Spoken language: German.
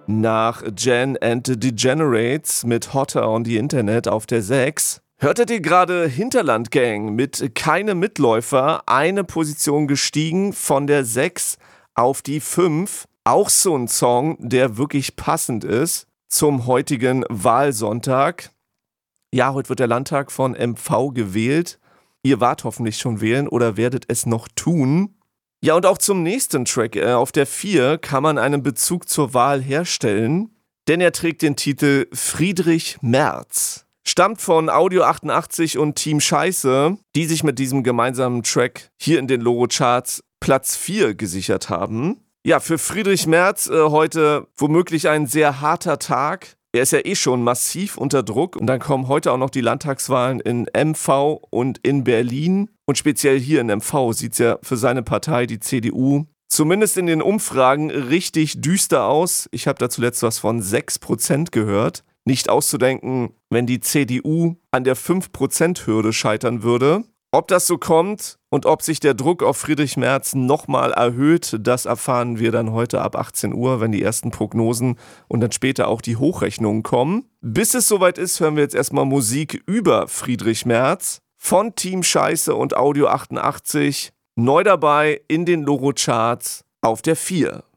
Nach Jen and the Degenerates mit Hotter on the Internet auf der 6. Hörtet ihr gerade Hinterland Gang mit Keine Mitläufer, eine Position gestiegen von der 6 auf die 5. Auch so ein Song, der wirklich passend ist zum heutigen Wahlsonntag. Ja, heute wird der Landtag von MV gewählt. Ihr wart hoffentlich schon wählen oder werdet es noch tun. Ja, und auch zum nächsten Track auf der 4 kann man einen Bezug zur Wahl herstellen, denn er trägt den Titel Friedrich Merz. Stammt von Audio 88 und Team Scheiße, die sich mit diesem gemeinsamen Track hier in den Loro-Charts Platz 4 gesichert haben. Ja, für Friedrich Merz heute womöglich ein sehr harter Tag. Er ist ja eh schon massiv unter Druck und dann kommen heute auch noch die Landtagswahlen in MV und in Berlin. Und speziell hier in MV sieht es ja für seine Partei, die CDU, zumindest in den Umfragen richtig düster aus. Ich habe da zuletzt was von 6% gehört. Nicht auszudenken, wenn die CDU an der 5%-Hürde scheitern würde. Ob das so kommt und ob sich der Druck auf Friedrich Merz nochmal erhöht, das erfahren wir dann heute ab 18 Uhr, wenn die ersten Prognosen und dann später auch die Hochrechnungen kommen. Bis es soweit ist, hören wir jetzt erstmal Musik über Friedrich Merz von Team Scheiße und Audio 88. Neu dabei in den Loro-Charts auf der 4.